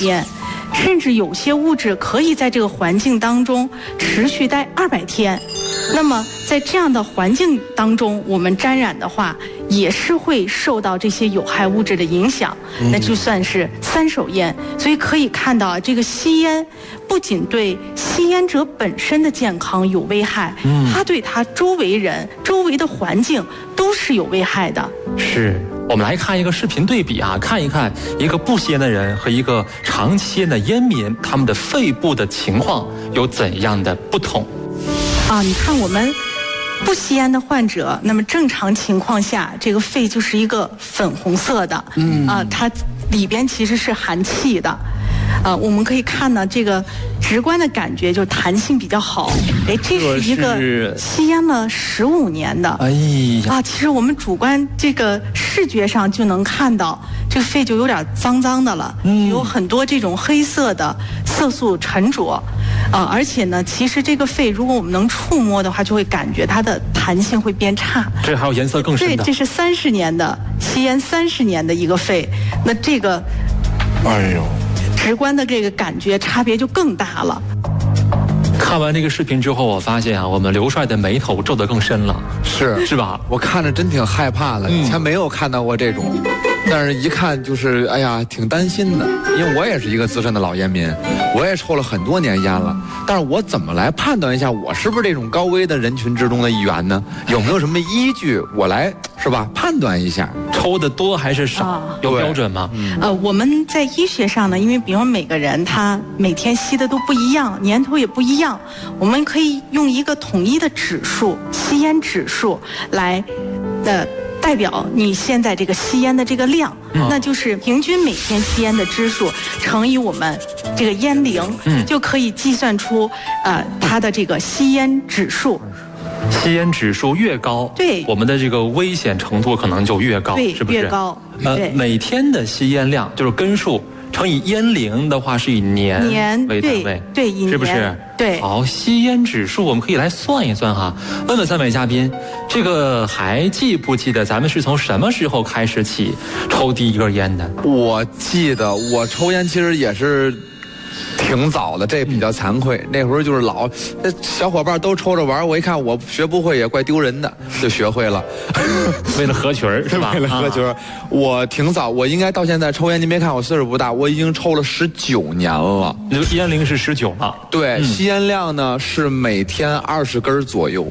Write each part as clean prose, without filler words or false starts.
边，甚至有些物质可以在这个环境当中持续待200天。那么在这样的环境当中，我们沾染的话，也是会受到这些有害物质的影响，那就算是3手烟。所以可以看到，这个吸烟不仅对吸烟者本身的健康有危害，它对他周围人、周围的环境都是有危害的。 是。我们来看一个视频对比啊，看一看一个不吸烟的人和一个长期吸烟的烟民，他们的肺部的情况有怎样的不同？ 你看我们不吸烟的患者，那么正常情况下，这个肺就是一个粉红色的，它里边其实是含气的。我们可以看到这个直观的感觉，就弹性比较好。这是一个吸烟了15年的。其实我们主观这个视觉上就能看到，这个肺就有点脏脏的了，有很多这种黑色的色素沉着。而且呢，其实这个肺如果我们能触摸的话，就会感觉它的弹性会变差。 这还有颜色更深的。 对，这是30年的吸烟30年的一个肺，那这个，直观的这个感觉差别就更大了。 看完这个视频之后，我发现啊，我们刘帅的眉头皱得更深了，是吧？ 我看着真挺害怕的，以前没有看到过这种，但是一看就是哎呀，挺担心的。因为我也是一个资深的老烟民，我也抽了很多年烟了，但是我怎么来判断一下我是不是这种高危的人群之中的一员呢？有没有什么依据我来判断一下？ 抽的多还是少，有标准吗？ 我们在医学上呢，因为比如每个人他每天吸的都不一样，年头也不一样，我们可以用一个统一的指数，吸烟指数来代表你现在这个吸烟的这个量，那就是平均每天吸烟的支数乘以我们这个烟龄，就可以计算出它的这个吸烟指数。 吸烟指数越高， 对， 我们的这个危险程度可能就越高， 对， 是不是？ 越高。 每天的吸烟量就是根数乘以烟龄的话，是以年为单位， 对，以年， 是不是？ 对。 好，吸烟指数我们可以来算一算哈。问问3位嘉宾，这个还记不记得咱们是从什么时候开始起抽第一根烟的？ 我记得我抽烟其实也是挺早的，这比较惭愧。那会儿就是小伙伴都抽着玩，我一看我学不会也怪丢人的，就学会了。 为了合群是吧？ 为了合群。我挺早，我应该到现在抽烟，您别看我岁数不大，我已经抽了19年了。 你的烟龄是19了。 对，吸烟量呢是每天20根左右。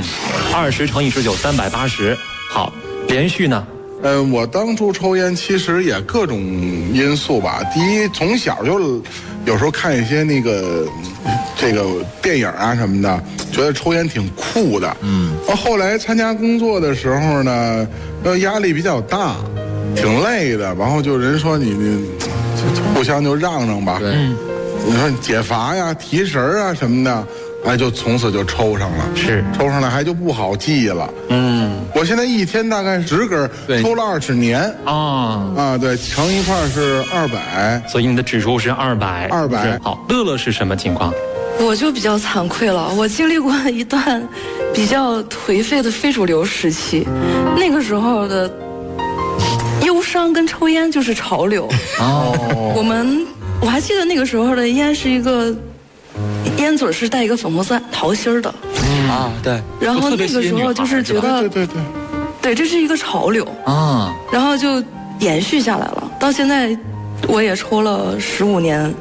20乘以19 380。好，连续呢？ 我当初抽烟其实也各种因素吧。第一，从小就有时候看一些这个电影啊什么的，觉得抽烟挺酷的。后来参加工作的时候呢，压力比较大，挺累的。然后就人说你互相就让吧。 对， 你说解乏呀、提神啊什么的，就从此就抽上了。 是， 抽上来还就不好记了。我现在一天大概10根，抽了20年对，乘一块是200， 所以你的指数是200。好，乐乐是什么情况？ 我就比较惭愧了，我经历过一段比较颓废的非主流时期，那个时候的忧伤跟抽烟就是潮流。我还记得那个时候的烟是一个烟嘴是带一个粉红色桃心的。 对。 然后那个时候就是觉得，对，这是一个潮流然后就延续下来了。到现在，我也抽了15年。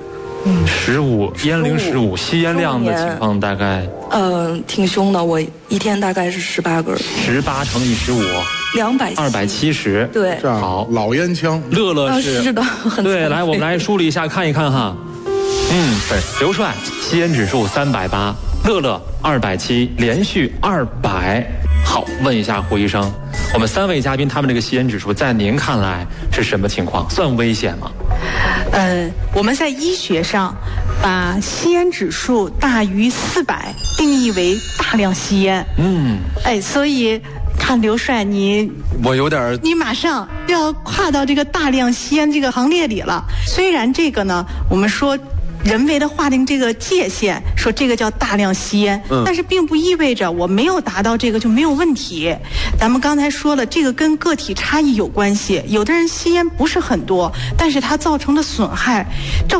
15，烟龄15，吸烟量的情况大概？ 挺凶的，我一天大概是18根。 18乘以15。270。 对。 好， 老烟枪。 乐乐是的，很对。来，我们来梳理一下，看一看哈。对，刘帅吸烟指数380，乐乐270，连续200。好，问一下胡医生，我们3位嘉宾他们这个吸烟指数在您看来是什么情况？算危险吗？ 我们在医学上把吸烟指数大于400定义为大量吸烟。所以看刘帅我有点， 你马上要跨到这个大量吸烟这个行列里了。虽然这个呢，我们说人为的划定这个界限，说这个叫大量吸烟，但是并不意味着我没有达到这个就没有问题。咱们刚才说了，这个跟个体差异有关系，有的人吸烟不是很多，但是它造成的损害